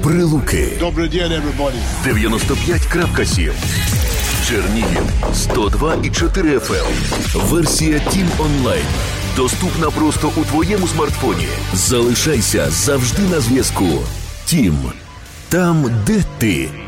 Прилуки. Добрий день, everybody. 95.7. Чернігів 102,4 FM. Версія Тім Онлайн. Доступна просто у твоєму смартфоні. Залишайся завжди на зв'язку. Тім. Там, де ти.